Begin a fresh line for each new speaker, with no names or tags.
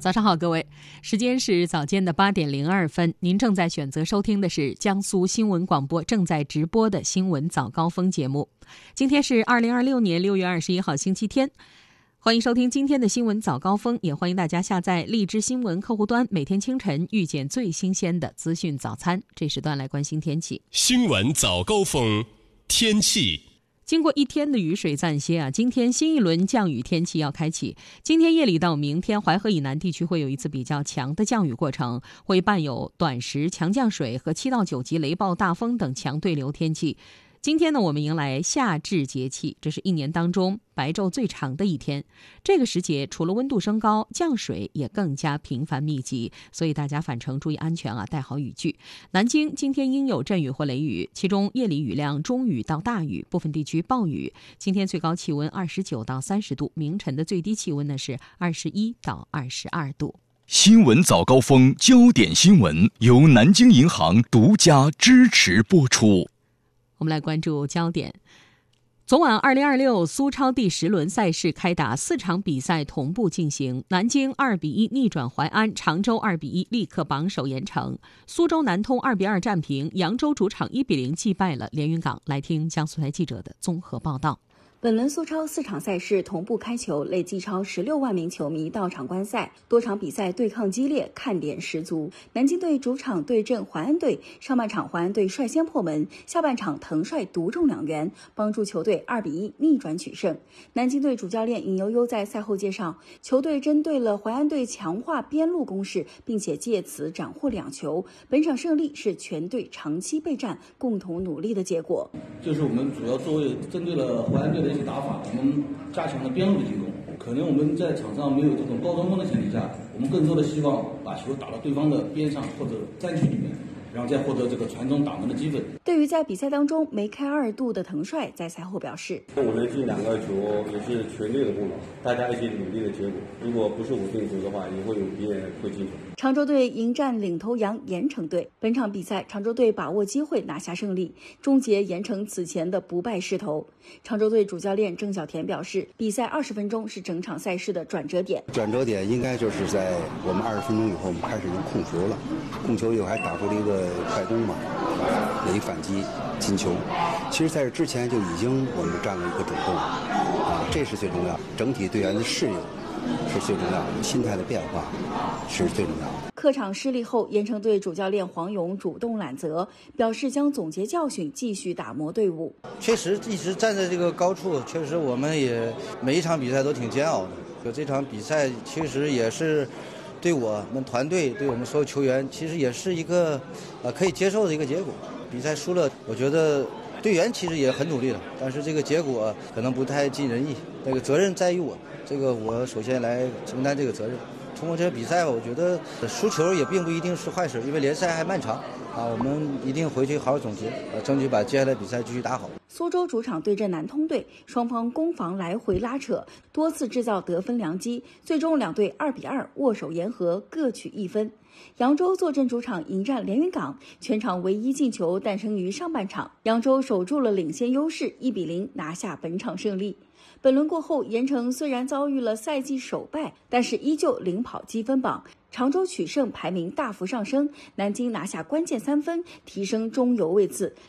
早上好，各位，时间是早间的8点02分，您正在选择收听的是江苏新闻广播正在直播的新闻早高峰节目。今天是2026年6月21号星期天，欢迎收听今天的新闻早高峰，也欢迎大家下载荔枝新闻客户端，每天清晨遇见最新鲜的资讯早餐。这时段来关心天气。
新闻早高峰天气。
经过一天的雨水暂歇今天新一轮降雨天气要开启。今天夜里到明天，淮河以南地区会有一次比较强的降雨过程，会伴有短时强降水和7到9级雷暴大风等强对流天气。今天呢，我们迎来夏至节气，这是一年当中白昼最长的一天。这个时节除了温度升高，降水也更加频繁密集，所以大家返程注意安全带好雨具。南京今天应有阵雨或雷雨，其中夜里雨量中雨到大雨，部分地区暴雨。今天最高气温29到30度，明晨的最低气温呢是21到22度。
新闻早高峰焦点新闻由南京银行独家支持播出。
我们来关注焦点。昨晚2026苏超第10轮赛事开打，4场比赛同步进行。南京2-1逆转淮安，常州2-1力克榜首盐城，苏州南通2-2战平，扬州主场1-0击败了连云港。来听江苏台记者的综合报道。
本轮苏超4场赛事同步开球，累计超16万名球迷到场观赛，多场比赛对抗激烈，看点十足。南京队主场对阵淮安队，上半场淮安队率先破门，下半场滕帅独中2元，帮助球队2-1逆转取胜。南京队主教练尹悠悠在赛后介绍，球队针对了淮安队强化边路攻势，并且借此斩获2球。本场胜利是全队长期备战、共同努力的结果。
就是我们主要作为针对了淮安队的一些打法，我们加强了边路的进攻。可能我们在场上没有这种高中锋的前提下，我们更多的希望把球打到对方的边上或者战区里面，然后再获得这个传中打门的机会。
对于在比赛当中梅开2度的滕帅，在赛后表示：“
我们进2个球也是全队的功劳，大家一起努力的结果。如果不是我进球的话，也会有别人会进球。”
常州队迎战领头羊盐城队，本场比赛常州队把握机会拿下胜利，终结盐城此前的不败势头。常州队主教练郑小田表示，比赛20分钟是整场赛事的转折点。
转折点应该就是在我们20分钟以后，我们开始用控球了，控球以后还打出了一个快攻嘛，一反击进球。其实在这之前就已经我们占了一个主动这是最重要，整体队员的适应是最重要的，心态的变化是最重要的。
客场失利后，盐城队主教练黄勇主动揽责，表示将总结教训，继续打磨队伍。
确实一直站在这个高处，确实我们也每一场比赛都挺煎熬的。这场比赛其实也是对我们团队、对我们所有球员，其实也是一个可以接受的一个结果。比赛输了，我觉得队员其实也很努力了，但是这个结果可能不太尽人意。那个责任在于我，这个我首先来承担这个责任。通过这个比赛，我觉得输球也并不一定是坏事，因为联赛还漫长我们一定回去好好总结，争取把接下来比赛继续打好。
苏州主场对阵南通队，双方攻防来回拉扯，多次制造得分良机，最终两队2-2握手言和，各取1分。扬州坐镇主场迎战连云港，全场唯一进球诞生于上半场，扬州守住了领先优势，1-0拿下本场胜利。本轮过后，盐城虽然遭遇了赛季首败，但是依旧领跑积分榜，常州取胜排名大幅上升，南京拿下关键3分，提升中游位次，